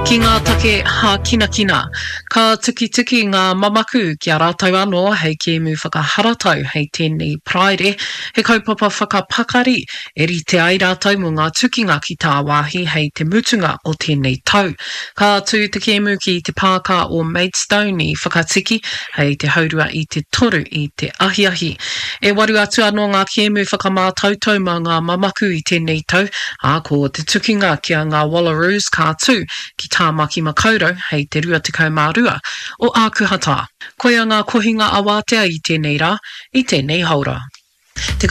Ki ngā take ha kina kina, ka tiki ngā mamaku ki a rātou anō hei kēmu whakaharatau hei tēnei praere, he kaupapa whakapakari e rite ai rātou mo ngā tukinga ki tā wāhi hei te mutunga o tēnei tau. Ka tū te kēmu ki te pāka o Maidstone i whakatiki hei te haurua i te toru i te ahiahi. E waru atu anō ngā kēmu whakamātautau mā ngā mamaku i tēnei tau, a ko te tukinga ki a ngā Wallaroos ka tū ki Tāmaki Makaurau hei te 22 o Ākuhata. Koia ngā kohinga a Wātea i tēnei rā, i tēnei haura.